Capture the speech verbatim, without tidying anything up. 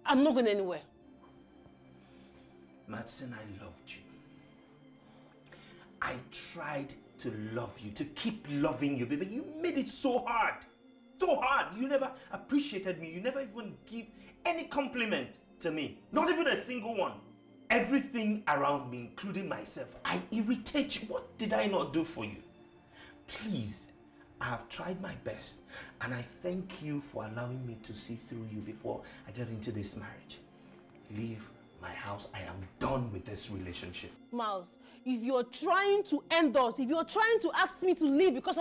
I'm not going anywhere. Madsen, I loved you. I tried to love you, to keep loving you, baby. You made it so hard. So hard. You never appreciated me. You never even give any compliment to me. Not even a single one. Everything around me, including myself, I irritate you. What did I not do for you? Please, I have tried my best, and I thank you for allowing me to see through you before I get into this marriage. Leave my house. I am done with this relationship. Miles, if you're trying to end us, if you're trying to ask me to leave because